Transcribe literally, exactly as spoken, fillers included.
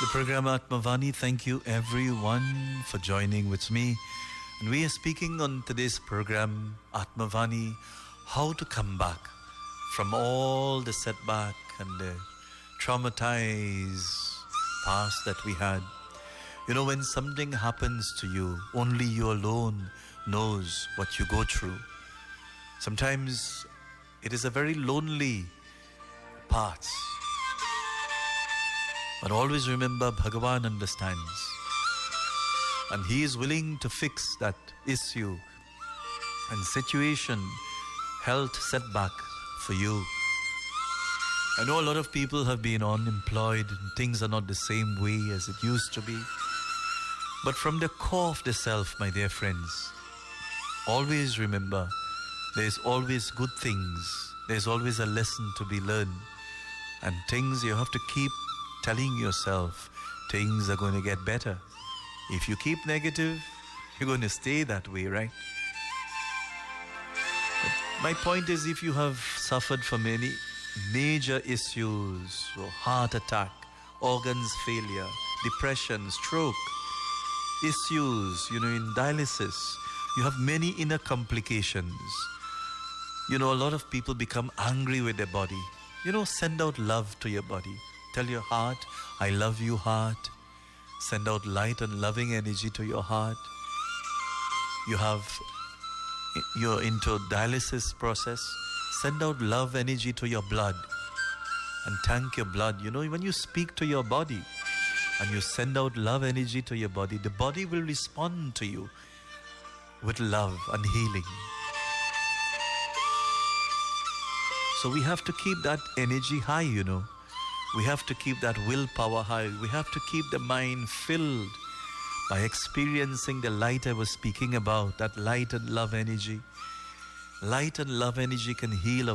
The program Atmavani. Thank you everyone for joining with me. And we are speaking on today's program, Atmavani, how to come back from all the setback and the traumatized past that we had. You know, when something happens to you, only you alone knows what you go through. Sometimes it is a very lonely path. But always remember, Bhagavan understands. And He is willing to fix that issue and situation, health setback for you. I know a lot of people have been unemployed and things are not the same way as it used to be. But from the core of the self, my dear friends, always remember, there's always good things. There's always a lesson to be learned. And things you have to keep telling yourself, things are going to get better. If you keep negative, you're going to stay that way, right? But my point is, if you have suffered from any major issues, or heart attack, organs failure, depression, stroke, issues, you know, in dialysis, you have many inner complications. You know, a lot of people become angry with their body. You know, send out love to your body. Tell your heart, I love you, heart. Send out light and loving energy to your heart. You have, you're into dialysis process. Send out love energy to your blood. And thank your blood. You know, when you speak to your body and you send out love energy to your body, the body will respond to you with love and healing. So we have to keep that energy high, you know. We have to keep that willpower high. We have to keep the mind filled by experiencing the light I was speaking about, that light and love energy. Light and love energy can heal